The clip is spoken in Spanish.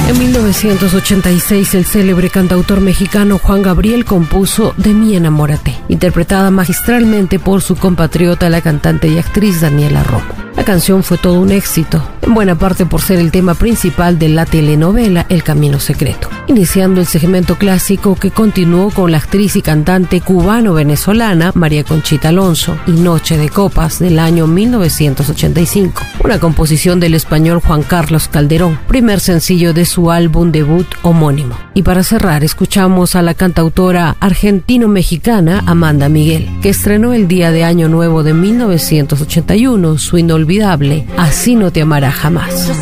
En 1986, el célebre cantautor mexicano Juan Gabriel compuso De mí enamórate, interpretada magistralmente por su compatriota, la cantante y actriz Daniela Romo. La canción fue todo un éxito, en buena parte por ser el tema principal de la telenovela El Camino Secreto, iniciando el segmento clásico que continuó con la actriz y cantante cubano-venezolana María Conchita Alonso y Noche de Copas del año 1985, una composición del español Juan Carlos Calderón, primer sencillo de su álbum debut homónimo. Y para cerrar, escuchamos a la cantautora argentino-mexicana Amanda Miguel, que estrenó el día de Año Nuevo de 1981 su inolvidable Así no te amará jamás.